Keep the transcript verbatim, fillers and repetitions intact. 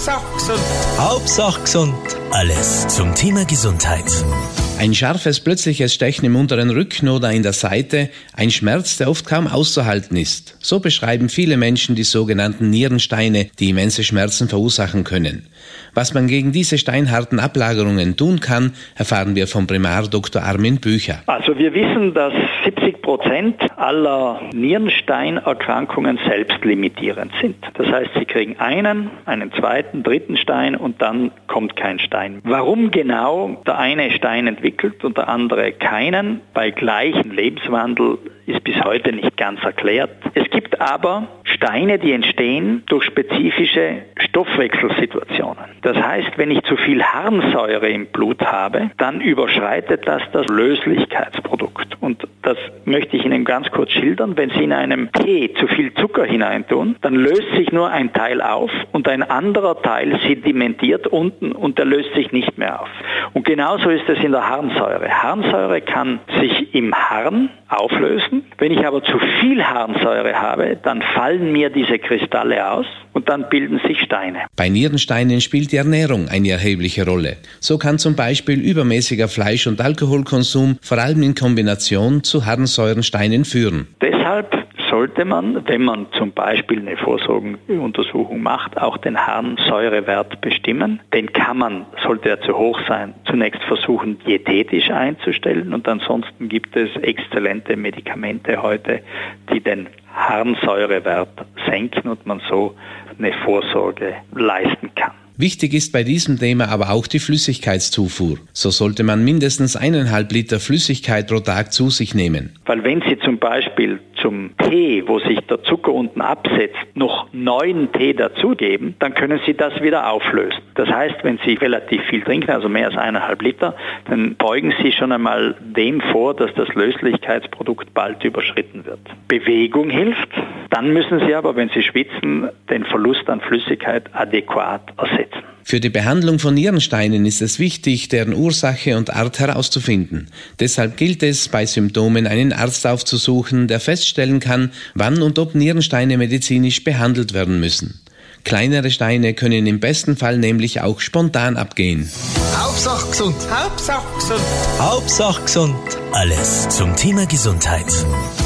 Hauptsache gesund. Hauptsache gesund. Alles zum Thema Gesundheit. Ein scharfes, plötzliches Stechen im unteren Rücken oder in der Seite, ein Schmerz, der oft kaum auszuhalten ist. So beschreiben viele Menschen die sogenannten Nierensteine, die immense Schmerzen verursachen können. Was man gegen diese steinharten Ablagerungen tun kann, erfahren wir vom Primar Doktor Armin Bücher. Also wir wissen, dass siebzig Prozent aller Nierensteinerkrankungen selbstlimitierend sind. Das heißt, sie kriegen einen, einen zweiten, dritten Stein und dann kommt kein Stein. Warum genau der eine Stein entwickelt und der andere keinen, bei gleichem Lebenswandel, ist bis heute nicht ganz erklärt. Es gibt aber Steine, die entstehen durch spezifische Stoffwechselsituationen. Das heißt, wenn ich zu viel Harnsäure im Blut habe, dann überschreitet das das Löslichkeitsprodukt. Und das möchte ich Ihnen ganz kurz schildern. Wenn Sie in einem Tee zu viel Zucker hineintun, dann löst sich nur ein Teil auf und ein anderer Teil sedimentiert unten und der löst sich nicht mehr auf. Und genauso ist es in der Harnsäure. Harnsäure kann sich im Harn auflösen. Wenn ich aber zu viel Harnsäure habe, dann fallen mir diese Kristalle aus und dann bilden sich Steine. Bei Nierensteinen spielt die Ernährung eine erhebliche Rolle. So kann zum Beispiel übermäßiger Fleisch- und Alkoholkonsum vor allem in Kombination zu Harnsäurensteinen führen. Deshalb sollte man, wenn man zum Beispiel eine Vorsorgeuntersuchung macht, auch den Harnsäurewert bestimmen. Den kann man, sollte er zu hoch sein, zunächst versuchen, diätetisch einzustellen. Und ansonsten gibt es exzellente Medikamente heute, die den Harnsäurewert senken und man so eine Vorsorge leisten kann. Wichtig ist bei diesem Thema aber auch die Flüssigkeitszufuhr. So sollte man mindestens eineinhalb Liter Flüssigkeit pro Tag zu sich nehmen. Weil wenn Sie zum Beispiel zum Tee, wo sich der Zucker unten absetzt, noch neuen Tee dazugeben, dann können Sie das wieder auflösen. Das heißt, wenn Sie relativ viel trinken, also mehr als eineinhalb Liter, dann beugen Sie schon einmal dem vor, dass das Löslichkeitsprodukt bald überschritten wird. Bewegung hilft. Dann müssen Sie aber, wenn Sie schwitzen, den Verlust an Flüssigkeit adäquat ersetzen. Für die Behandlung von Nierensteinen ist es wichtig, deren Ursache und Art herauszufinden. Deshalb gilt es, bei Symptomen einen Arzt aufzusuchen, der feststellen kann, wann und ob Nierensteine medizinisch behandelt werden müssen. Kleinere Steine können im besten Fall nämlich auch spontan abgehen. Hauptsache gesund. Hauptsache gesund. Hauptsache gesund. Alles zum Thema Gesundheit.